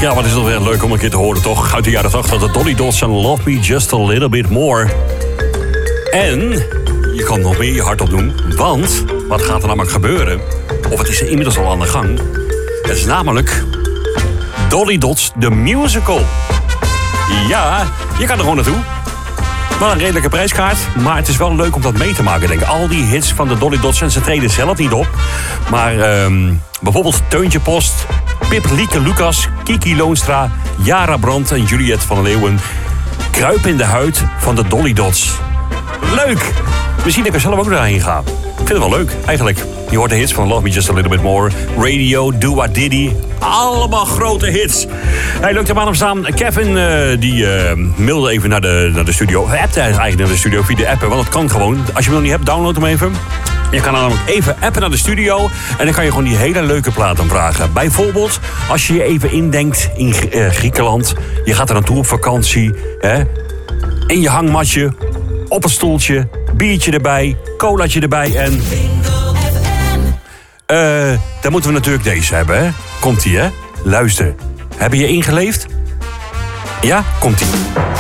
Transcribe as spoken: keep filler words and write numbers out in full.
Ja, wat is het weer leuk om een keer te horen, toch? Uit de jaren tachtig, de Dolly Dots en Love Me Just a Little Bit More. En je kan nog meer je hart opdoen, want wat gaat er namelijk gebeuren? Of het is inmiddels al aan de gang. Het is namelijk Dolly Dots, the musical. Ja, je kan er gewoon naartoe. Wel een redelijke prijskaart, maar het is wel leuk om dat mee te maken, denk ik. Al die hits van de Dolly Dots, en ze treden zelf niet op. Maar um, bijvoorbeeld Teuntje Post, Pip Lieke Lucas, Kiki Loonstra, Jara Brandt en Juliet van der Leeuwen. Kruip in de huid van de Dolly Dots. Leuk! Misschien dat ik er zelf ook daarheen ga. Ik vind het wel leuk, eigenlijk. Je hoort de hits van Love Me Just a Little Bit More, Radio, Do What Diddy. Allemaal grote hits. Hey, leuk dat we aan hem staan. Kevin, uh, die uh, mailde even naar de, naar de studio. Hij appte eigenlijk naar de studio via de appen, want dat kan gewoon. Als je hem nog niet hebt, download hem even. Je kan namelijk even appen naar de studio en dan kan je gewoon die hele leuke plaat aanvragen. Bijvoorbeeld, als je je even indenkt in uh, Griekenland. Je gaat er naartoe op vakantie. Hè? In je hangmatje, op een stoeltje, biertje erbij, colaatje erbij en... Uh, dan moeten we natuurlijk deze hebben, hè? Komt-ie, hè? Luister. Heb je je ingeleefd? Ja? Komt-ie.